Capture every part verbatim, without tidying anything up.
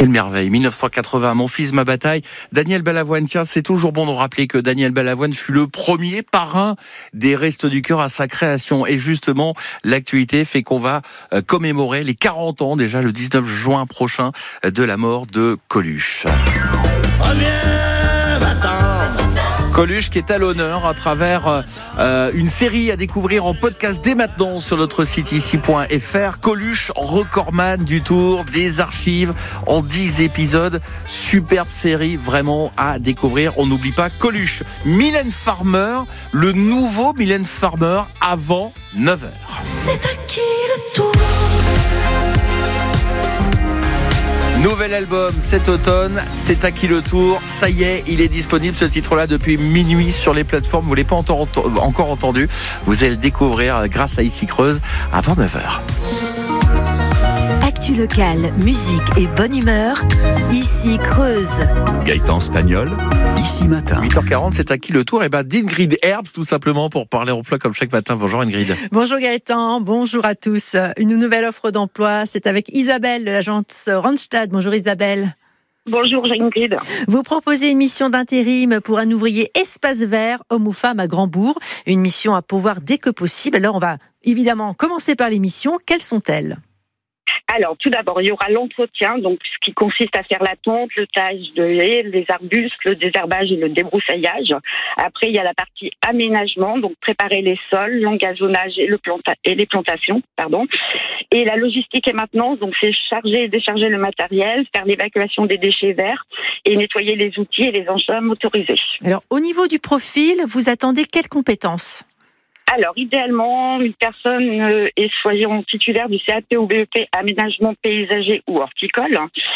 Quelle merveille, mille neuf cent quatre-vingts, Mon fils, ma bataille. Daniel Balavoine, tiens, c'est toujours bon de rappeler que Daniel Balavoine fut le premier parrain des Restos du Cœur à sa création. Et justement, l'actualité fait qu'on va commémorer les quarante ans, déjà le dix-neuf juin prochain, de la mort de Coluche. Reviens, va-t'en. Coluche qui est à l'honneur à travers euh, une série à découvrir en podcast dès maintenant sur notre site ici point f r. Coluche, recordman du Tour, des archives en dix épisodes. Superbe série vraiment à découvrir. On n'oublie pas Coluche. Mylène Farmer, le nouveau Mylène Farmer avant neuf heures. C'est à qui le tour? Nouvel album cet automne, c'est à qui le tour? Ça y est, il est disponible ce titre-là depuis minuit sur les plateformes. Vous ne l'avez pas encore entendu. Vous allez le découvrir grâce à Ici Creuse avant neuf heures. Actu locale, musique et bonne humeur, Ici Creuse. Gaëtan Spagnol, Ici Matin. huit heures quarante, c'est à qui le tour? Et ben d'Ingrid Herbst, tout simplement, pour parler emploi comme chaque matin. Bonjour Ingrid. Bonjour Gaëtan, bonjour à tous. Une nouvelle offre d'emploi, c'est avec Isabelle de l'agence Randstad. Bonjour Isabelle. Bonjour Ingrid. Vous proposez une mission d'intérim pour un ouvrier espace vert, homme ou femme à Grandbourg. Une mission à pourvoir dès que possible. Alors on va évidemment commencer par les missions. Quelles sont-elles ? Alors, tout d'abord, il y aura l'entretien, donc ce qui consiste à faire la tonte, le taillage de haies, les arbustes, le désherbage et le débroussaillage. Après, il y a la partie aménagement, donc préparer les sols, l'engazonnage et, le planta- et les plantations, pardon. Et la logistique et maintenance, donc c'est charger et décharger le matériel, faire l'évacuation des déchets verts et nettoyer les outils et les engins motorisés. Alors, au niveau du profil, vous attendez quelles compétences ? Alors, idéalement, une personne euh, est soyons titulaire du C A P ou B E P aménagement paysager ou horticole.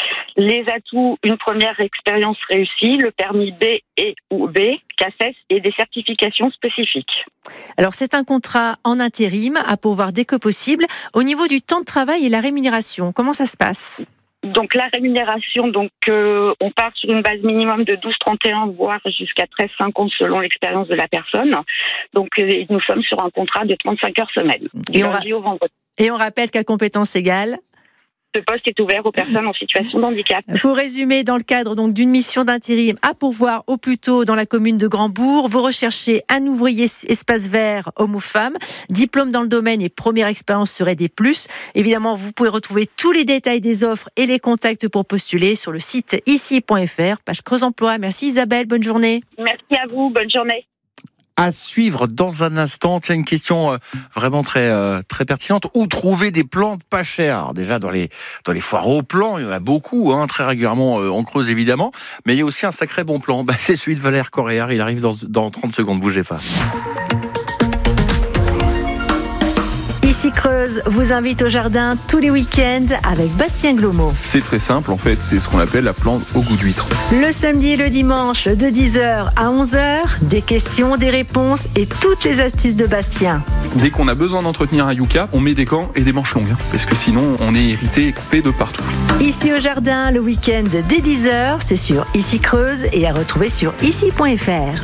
Les atouts, une première expérience réussie, le permis B et ou B, C A C E S et des certifications spécifiques. Alors, c'est un contrat en intérim à pourvoir dès que possible. Au niveau du temps de travail et la rémunération, comment ça se passe ? Donc la rémunération, donc euh, on part sur une base minimum de douze trente et un, voire jusqu'à treize cinquante selon l'expérience de la personne. Donc euh, nous sommes sur un contrat de trente-cinq heures semaine, du lundi au vendredi. Et on rappelle qu'à compétence égale, ce poste est ouvert aux personnes en situation de handicap. Pour résumer, dans le cadre donc d'une mission d'intérim à pourvoir au plus tôt dans la commune de Grandbourg, vous recherchez un ouvrier espace vert, homme ou femme, diplôme dans le domaine et première expérience seraient des plus. Évidemment, vous pouvez retrouver tous les détails des offres et les contacts pour postuler sur le site ici point f r, page Creuse Emploi. Merci Isabelle, bonne journée. Merci à vous, bonne journée. À suivre dans un instant, tiens, une question euh, vraiment très euh, très pertinente. Où trouver des plantes pas chères? Alors déjà dans les dans les foires aux plants, il y en a beaucoup, hein, très régulièrement euh, en Creuse évidemment, mais il y a aussi un sacré bon plan. Bah, c'est celui de Valère Correa. Il arrive dans dans trente secondes. Bougez pas. Ici Creuse vous invite au jardin tous les week-ends avec Bastien Glomo. C'est très simple, en fait, c'est ce qu'on appelle la plante au goût d'huître. Le samedi et le dimanche de dix heures à onze heures, des questions, des réponses et toutes les astuces de Bastien. Dès qu'on a besoin d'entretenir un yucca, on met des gants et des manches longues, hein, parce que sinon on est irrité et coupé de partout. Ici au jardin, le week-end dès dix heures, c'est sur Ici Creuse et à retrouver sur ici point f r.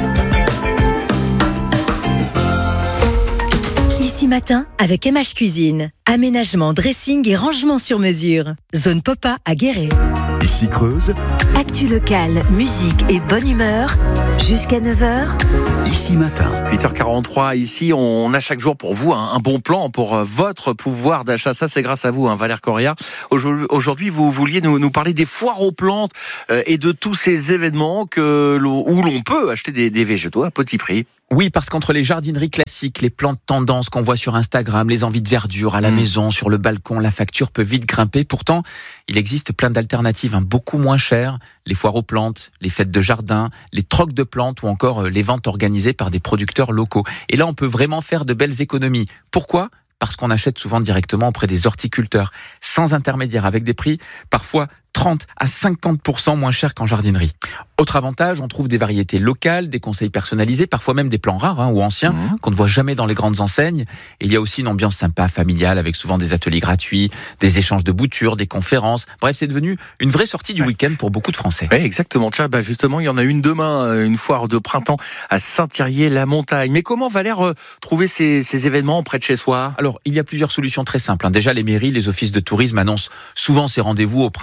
Ici Matin avec M H Cuisine. Aménagement, dressing et rangement sur mesure. Zone Popa à Guéret. Ici Creuse, Actu locale, musique et bonne humeur. Jusqu'à neuf heures. Ici Matin. huit heures quarante-trois, ici, on a chaque jour pour vous un, un bon plan pour votre pouvoir d'achat. Ça, c'est grâce à vous, hein, Valère Correa. Aujourd'hui, vous vouliez nous, nous parler des foires aux plantes euh, et de tous ces événements que, où l'on peut acheter des, des végétaux à petit prix. Oui, parce qu'entre les jardineries classiques, les plantes tendances qu'on voit sur Instagram, les envies de verdure à la mmh. maison, sur le balcon, la facture peut vite grimper. Pourtant, il existe plein d'alternatives, hein, beaucoup moins chères. Les foires aux plantes, les fêtes de jardin, les trocs de plantes ou encore les ventes organisées par des producteurs locaux. Et là, on peut vraiment faire de belles économies. Pourquoi ? Parce qu'on achète souvent directement auprès des horticulteurs, sans intermédiaire, avec des prix parfois trente à cinquante pour cent moins chers qu'en jardinerie. Autre avantage, on trouve des variétés locales, des conseils personnalisés, parfois même des plants rares hein, ou anciens mmh. qu'on ne voit jamais dans les grandes enseignes. Et il y a aussi une ambiance sympa, familiale, avec souvent des ateliers gratuits, des échanges de boutures, des conférences. Bref, c'est devenu une vraie sortie du ouais. week-end pour beaucoup de Français. Oui, exactement. Tiens, bah justement, il y en a une demain, une foire de printemps à Saint-Thirier-la-Montagne. Mais comment, Valère, euh, trouver ces, ces événements près de chez soi ? Alors, il y a plusieurs solutions très simples. Déjà, les mairies, les offices de tourisme annoncent souvent ces rendez-vous au printemps, mais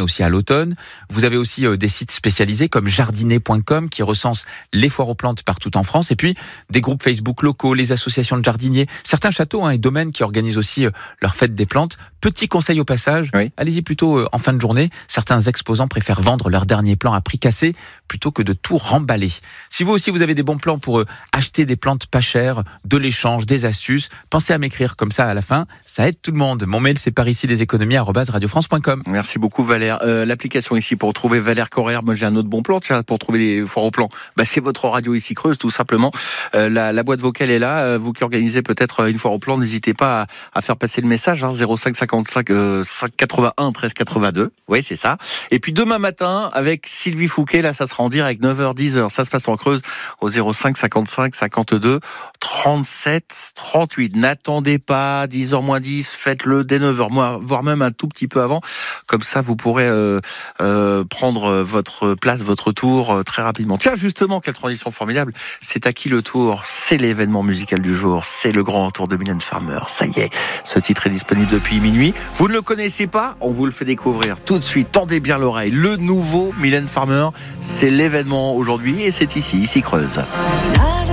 aussi à l'automne. Vous avez aussi euh, des sites spécialisés comme jardiner point com qui recense les foires aux plantes partout en France. Et puis des groupes Facebook locaux, les associations de jardiniers, certains châteaux hein, et domaines qui organisent aussi euh, leur fête des plantes. Petit conseil au passage, oui. allez-y plutôt euh, en fin de journée. Certains exposants préfèrent vendre leurs derniers plants à prix cassé plutôt que de tout remballer. Si vous aussi vous avez des bons plans pour euh, acheter des plantes pas chères, de l'échange, des astuces, pensez à m'écrire comme ça à la fin, ça aide tout le monde. Mon mail c'est par ici les économies arobase radio france point com. Merci beaucoup Valère. Euh, l'application ici pour trouver Valère Correa, moi j'ai un autre bon plan tiens, pour trouver des foires au plan. Bah, c'est votre radio ici Creuse tout simplement. Euh, la, la boîte vocale est là. Euh, vous qui organisez peut-être une foire au plan, n'hésitez pas à, à faire passer le message hein, zéro cinq cinquante-cinq euh, quatre-vingt-un treize quatre-vingt-deux. Oui c'est ça. Et puis demain matin avec Sylvie Fouquet, là ça sera en direct neuf heures dix heures. Ça se passe en Creuse au zéro cinq cinquante-cinq cinquante-deux trente-sept trente-huit. N'attendez pas dix heures moins dix, faites-le dès neuf heures, voire même un tout petit peu avant. Comme ça, vous pourrez euh, euh, prendre votre place, votre tour euh, très rapidement. Tiens, justement, quelle transition formidable. C'est à qui le tour? C'est l'événement musical du jour. C'est le grand tour de Mylène Farmer. Ça y est, ce titre est disponible depuis minuit. Vous ne le connaissez pas? On vous le fait découvrir tout de suite. Tendez bien l'oreille. Le nouveau Mylène Farmer, c'est l'événement aujourd'hui et c'est ici, ici Creuse.